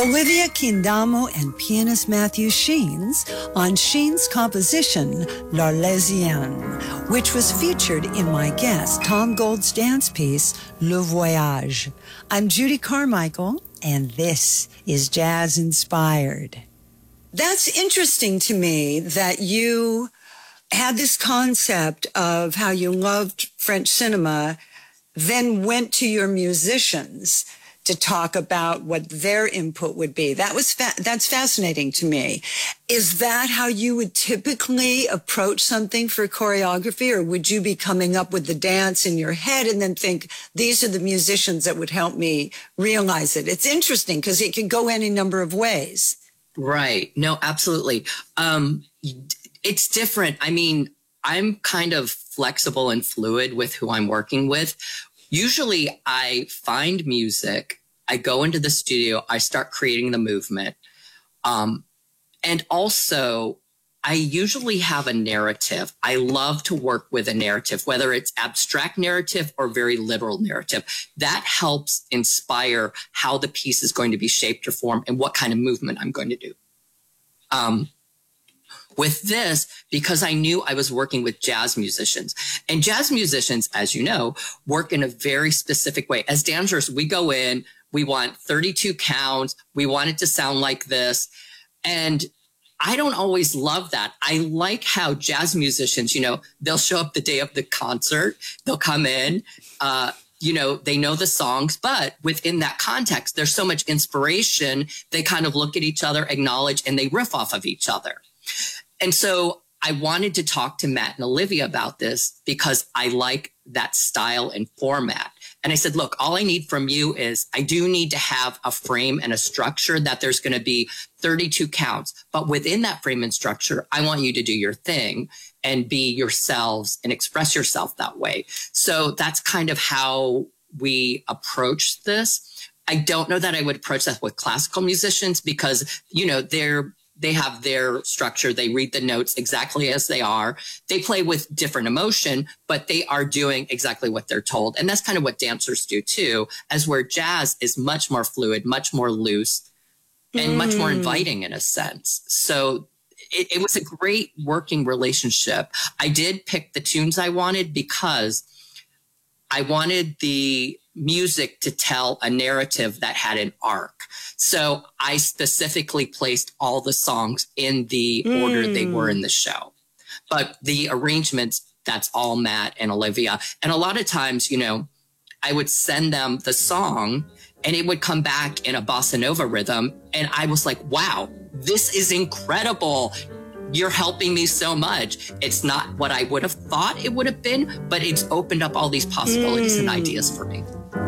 Olivia Quindamo and pianist Matthew Sheens on Sheens' composition L'Arlésienne, which was featured in my guest Tom Gold's dance piece Le Voyage. I'm Judy Carmichael, and this is Jazz Inspired. That's interesting to me that you had this concept of how you loved French cinema, then went to your musicians to talk about what their input would be. That's fascinating to me. Is that how you would typically approach something for choreography, or would you be coming up with the dance in your head and then think, these are the musicians that would help me realize it? It's interesting because it can go any number of ways. Right. No, absolutely. It's different. I mean, I'm kind of flexible and fluid with who I'm working with. Usually I find music, I go into the studio, I start creating the movement. And also I usually have a narrative. I love to work with a narrative, whether it's abstract narrative or very literal narrative. That helps inspire how the piece is going to be shaped or formed and what kind of movement I'm going to do. With this, because I knew I was working with jazz musicians, and jazz musicians, as you know, work in a very specific way. As dancers, we go in, we want 32 counts. We want it to sound like this. And I don't always love that. I like how jazz musicians, they'll show up the day of the concert. They'll come in, they know the songs, but within that context, there's so much inspiration. They kind of look at each other, acknowledge, and they riff off of each other. And so I wanted to talk to Matt and Olivia about this because I like that style and format. And I said, look, all I need from you is I do need to have a frame and a structure that there's going to be 32 counts. But within that frame and structure, I want you to do your thing and be yourselves and express yourself that way. So that's kind of how we approach this. I don't know that I would approach that with classical musicians because, they have their structure. They read the notes exactly as they are. They play with different emotion, but they are doing exactly what they're told. And that's kind of what dancers do too, as where jazz is much more fluid, much more loose, and much more inviting in a sense. So it was a great working relationship. I did pick the tunes I wanted because I wanted the music to tell a narrative that had an arc. So I specifically placed all the songs in the order they were in the show. But the arrangements, that's all Matt and Olivia. And a lot of times, I would send them the song and it would come back in a bossa nova rhythm. And I was like, wow, this is incredible. You're helping me so much. It's not what I would have thought it would have been, but it's opened up all these possibilities and ideas for me.